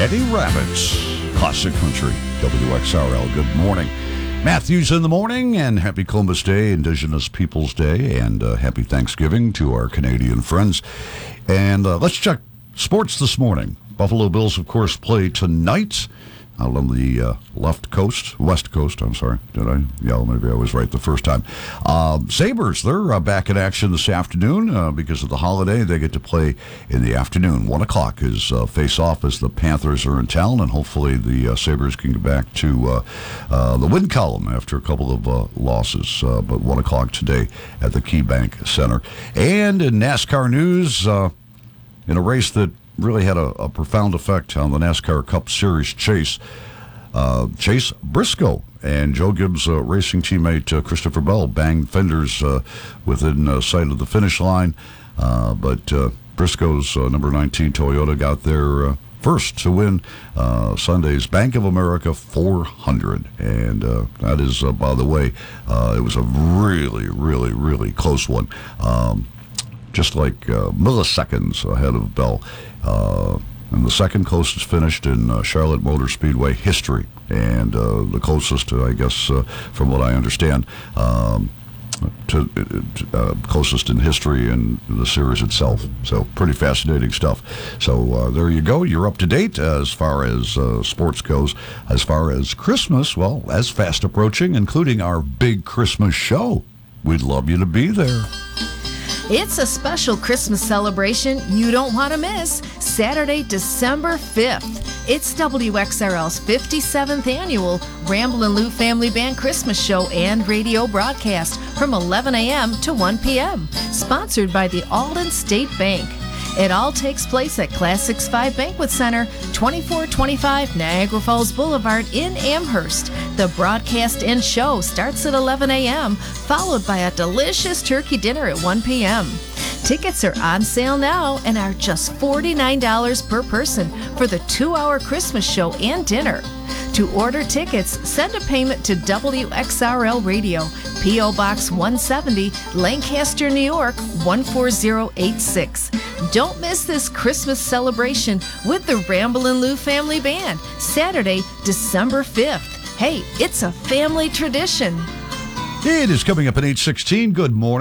Eddie Rabbits, Classic Country, WXRL. Good morning. Matthews in the morning, and happy Columbus Day, Indigenous Peoples Day, and happy Thanksgiving to our Canadian friends. And let's check sports this morning. Buffalo Bills, of course, play tonight out on the west coast, I'm sorry. Did I? Yeah, maybe I was right the first time. Sabres, they're back in action this afternoon because of the holiday. They get to play in the afternoon. 1 o'clock is face-off as the Panthers are in town, and hopefully the Sabres can get back to the win column after a couple of losses. But 1 o'clock today at the KeyBank Center. And in NASCAR news, in a race that really had a profound effect on the NASCAR Cup Series chase. Chase Briscoe and Joe Gibbs' racing teammate Christopher Bell banged fenders within sight of the finish line, but Briscoe's number 19 Toyota got there first to win Sunday's Bank of America 400, and that is, by the way, it was a really, really, really close one. Just like milliseconds ahead of Bell. And the second closest finished in Charlotte Motor Speedway history. And the closest, I guess, from what I understand, closest in history in the series itself. So pretty fascinating stuff. So there you go. You're up to date as far as sports goes. As far as Christmas, well, as fast approaching, including our big Christmas show. We'd love you to be there. It's a special Christmas celebration you don't want to miss. Saturday, December 5th. It's WXRL's 57th annual Ramblin' Lou Family Band Christmas Show and radio broadcast from 11 a.m. to 1 p.m. Sponsored by the Alden State Bank. It all takes place at Classics 5 Banquet Center, 2425 Niagara Falls Boulevard in Amherst. The broadcast and show starts at 11 a.m., followed by a delicious turkey dinner at 1 p.m. Tickets are on sale now and are just $49 per person for the 2-hour Christmas show and dinner. To order tickets, send a payment to WXRL Radio, P.O. Box 170, Lancaster, New York, 14086. Don't miss this Christmas celebration with the Ramblin' Lou Family Band, Saturday, December 5th. Hey, it's a family tradition. It is coming up at 8:16. Good morning.